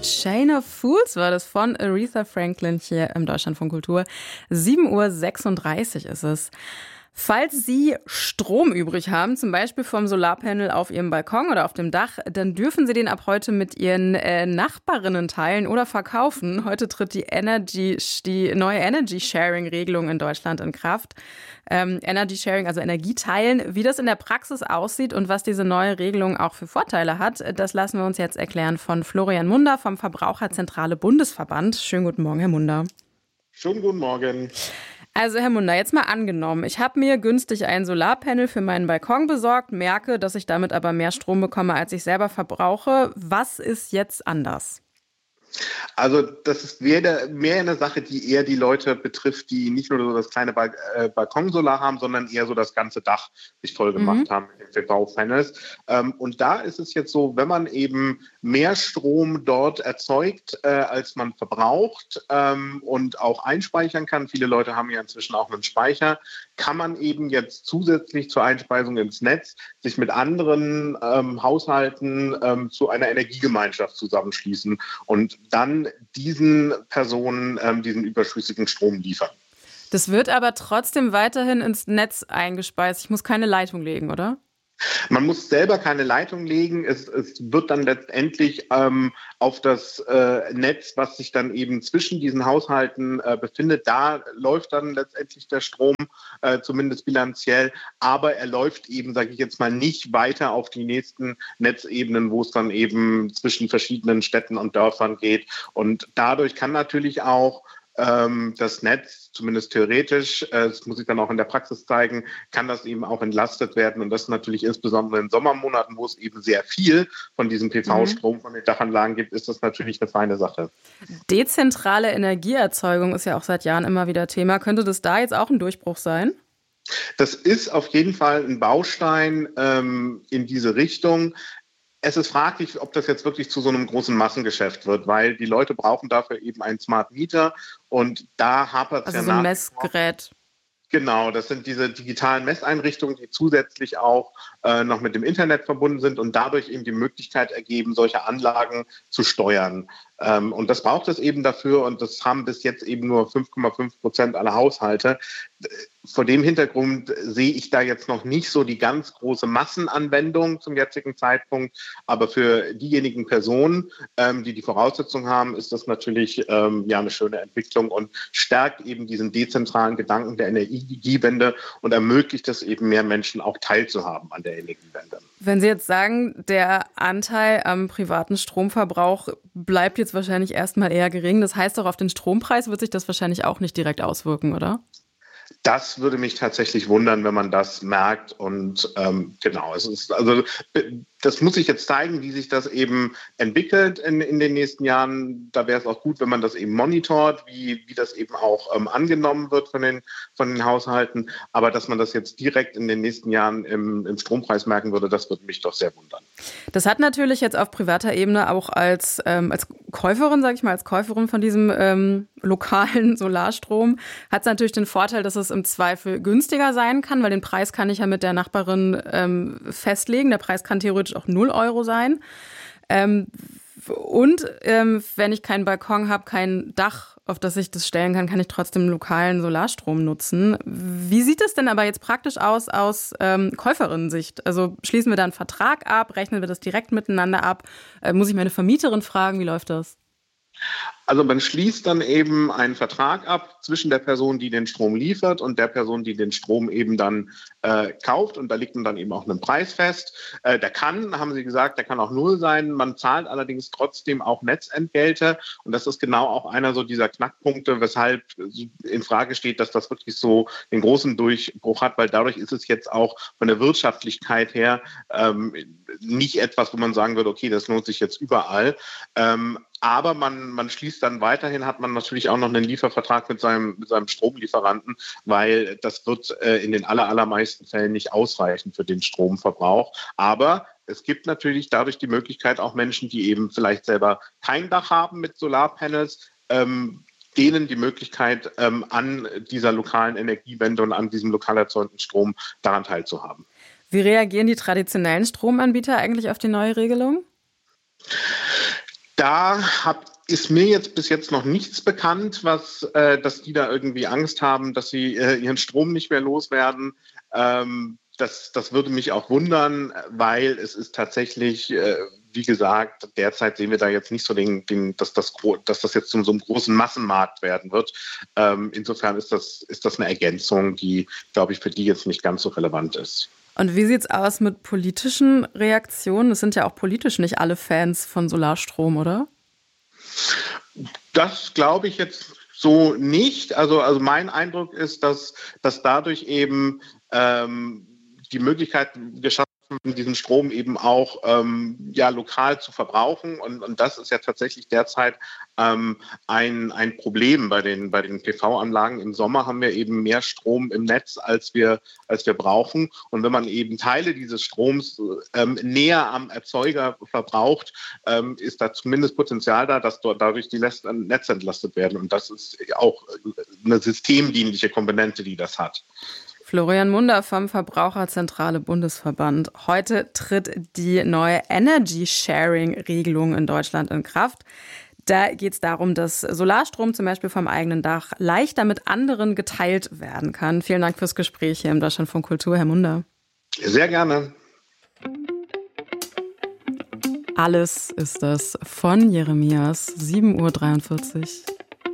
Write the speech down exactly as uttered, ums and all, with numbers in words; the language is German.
Chain of Fools war das von Aretha Franklin hier im Deutschlandfunk Kultur. sieben Uhr sechsunddreißig ist es. Falls Sie Strom übrig haben, zum Beispiel vom Solarpanel auf Ihrem Balkon oder auf dem Dach, dann dürfen Sie den ab heute mit Ihren äh, Nachbarinnen teilen oder verkaufen. Heute tritt die Energy, die neue Energy Sharing Regelung in Deutschland in Kraft. Ähm, Energy Sharing, also Energieteilen. Wie das in der Praxis aussieht und was diese neue Regelung auch für Vorteile hat, das lassen wir uns jetzt erklären von Florian Munder vom Verbraucherzentrale Bundesverband. Schönen guten Morgen, Herr Munder. Schönen guten Morgen. Also Herr Munder, jetzt mal angenommen, ich habe mir günstig ein Solarpanel für meinen Balkon besorgt, merke, dass ich damit aber mehr Strom bekomme, als ich selber verbrauche. Was ist jetzt anders? Also das ist mehr, mehr eine Sache, die eher die Leute betrifft, die nicht nur so das kleine Bal- äh, Balkonsolar haben, sondern eher so das ganze Dach sich voll gemacht mhm. haben mit den P V-Panels. Ähm, und da ist es jetzt so, wenn man eben mehr Strom dort erzeugt, äh, als man verbraucht ähm, und auch einspeichern kann, viele Leute haben ja inzwischen auch einen Speicher, kann man eben jetzt zusätzlich zur Einspeisung ins Netz sich mit anderen ähm, Haushalten ähm, zu einer Energiegemeinschaft zusammenschließen und dann diesen Personen ähm, diesen überschüssigen Strom liefern. Das wird aber trotzdem weiterhin ins Netz eingespeist. Ich muss keine Leitung legen, oder? Man muss selber keine Leitung legen. Es, es wird dann letztendlich ähm, auf das äh, Netz, was sich dann eben zwischen diesen Haushalten äh, befindet, da läuft dann letztendlich der Strom, äh, zumindest bilanziell. Aber er läuft eben, sage ich jetzt mal, nicht weiter auf die nächsten Netzebenen, wo es dann eben zwischen verschiedenen Städten und Dörfern geht. Und dadurch kann natürlich auch ähm, das Netz, zumindest theoretisch, äh, das muss ich dann auch in der Praxis zeigen, kann das eben auch entlastet werden. Und das natürlich insbesondere in Sommermonaten, wo es eben sehr viel von diesem P V-Strom mhm. von den Dachanlagen gibt, ist das natürlich eine feine Sache. Dezentrale Energieerzeugung ist ja auch seit Jahren immer wieder Thema. Könnte das da jetzt auch ein Durchbruch sein? Das ist auf jeden Fall ein Baustein ähm, in diese Richtung. Es ist fraglich, ob das jetzt wirklich zu so einem großen Massengeschäft wird, weil die Leute brauchen dafür eben einen Smart Meter und da hapert es also ja so ein Messgerät. Genau, das sind diese digitalen Messeinrichtungen, die zusätzlich auch äh, noch mit dem Internet verbunden sind und dadurch eben die Möglichkeit ergeben, solche Anlagen zu steuern. Ähm, und das braucht es eben dafür und das haben bis jetzt eben nur fünf Komma fünf Prozent aller Haushalte. Vor dem Hintergrund sehe ich da jetzt noch nicht so die ganz große Massenanwendung zum jetzigen Zeitpunkt. Aber für diejenigen Personen, ähm, die die Voraussetzungen haben, ist das natürlich ähm, ja eine schöne Entwicklung und stärkt eben diesen dezentralen Gedanken der Energiewende und ermöglicht es eben mehr Menschen auch teilzuhaben an der Energiewende. Wenn Sie jetzt sagen, der Anteil am privaten Stromverbrauch bleibt jetzt wahrscheinlich erstmal eher gering. Das heißt auch, auf den Strompreis wird sich das wahrscheinlich auch nicht direkt auswirken, oder? Das würde mich tatsächlich wundern, wenn man das merkt. Und ähm, genau, es ist also das muss sich jetzt zeigen, wie sich das eben entwickelt in, in den nächsten Jahren. Da wäre es auch gut, wenn man das eben monitort, wie, wie das eben auch ähm, angenommen wird von den, von den Haushalten. Aber dass man das jetzt direkt in den nächsten Jahren im, im Strompreis merken würde, das würde mich doch sehr wundern. Das hat natürlich jetzt auf privater Ebene auch als, ähm, als Käuferin, sage ich mal, als Käuferin von diesem ähm, lokalen Solarstrom, hat es natürlich den Vorteil, dass es im Zweifel günstiger sein kann, weil den Preis kann ich ja mit der Nachbarin ähm, festlegen. Der Preis kann theoretisch auch null Euro sein. Ähm, und ähm, wenn ich keinen Balkon habe, kein Dach, auf das ich das stellen kann, kann ich trotzdem lokalen Solarstrom nutzen. Wie sieht es denn aber jetzt praktisch aus aus ähm, Käuferinnensicht? Also schließen wir da einen Vertrag ab, rechnen wir das direkt miteinander ab? Äh, muss ich meine Vermieterin fragen, wie läuft das? Also man schließt dann eben einen Vertrag ab zwischen der Person, die den Strom liefert und der Person, die den Strom eben dann äh, kauft. Und da liegt dann eben auch ein Preis fest. Äh, der kann, haben Sie gesagt, der kann auch null sein. Man zahlt allerdings trotzdem auch Netzentgelte. Und das ist genau auch einer so dieser Knackpunkte, weshalb in Frage steht, dass das wirklich so den großen Durchbruch hat. Weil dadurch ist es jetzt auch von der Wirtschaftlichkeit her ähm, nicht etwas, wo man sagen würde, okay, das lohnt sich jetzt überall. Ähm, Aber man, man schließt dann weiterhin, hat man natürlich auch noch einen Liefervertrag mit seinem, mit seinem Stromlieferanten, weil das wird äh, in den aller, allermeisten Fällen nicht ausreichen für den Stromverbrauch. Aber es gibt natürlich dadurch die Möglichkeit, auch Menschen, die eben vielleicht selber kein Dach haben mit Solarpanels, ähm, denen die Möglichkeit, ähm, an dieser lokalen Energiewende und an diesem lokal erzeugten Strom daran teilzuhaben. Wie reagieren die traditionellen Stromanbieter eigentlich auf die neue Regelung? Da Da hab, ist mir jetzt bis jetzt noch nichts bekannt, was, äh, dass die da irgendwie Angst haben, dass sie äh, ihren Strom nicht mehr loswerden. Ähm, das, das würde mich auch wundern, weil es ist tatsächlich, äh, wie gesagt, derzeit sehen wir da jetzt nicht so den, den dass, das, dass das jetzt zu so einem großen Massenmarkt werden wird. Ähm, insofern ist das, ist das eine Ergänzung, die, glaube ich, für die jetzt nicht ganz so relevant ist. Und wie sieht's aus mit politischen Reaktionen? Es sind ja auch politisch nicht alle Fans von Solarstrom, oder? Das glaube ich jetzt so nicht. Also, also mein Eindruck ist, dass, dass dadurch eben ähm, die Möglichkeit geschaffen wird, diesen Strom eben auch ähm, ja, lokal zu verbrauchen. Und, und das ist ja tatsächlich derzeit ähm, ein, ein Problem bei den, bei den P V-Anlagen. Im Sommer haben wir eben mehr Strom im Netz, als wir, als wir brauchen. Und wenn man eben Teile dieses Stroms ähm, näher am Erzeuger verbraucht, ähm, ist da zumindest Potenzial da, dass dort dadurch die Netze entlastet werden. Und das ist auch eine systemdienliche Komponente, die das hat. Florian Munder vom Verbraucherzentrale Bundesverband. Heute tritt die neue Energy Sharing-Regelung in Deutschland in Kraft. Da geht es darum, dass Solarstrom zum Beispiel vom eigenen Dach leichter mit anderen geteilt werden kann. Vielen Dank fürs Gespräch hier im Deutschlandfunk Kultur, Herr Munder. Sehr gerne. Alles ist das von Jeremias, sieben Uhr dreiundvierzig.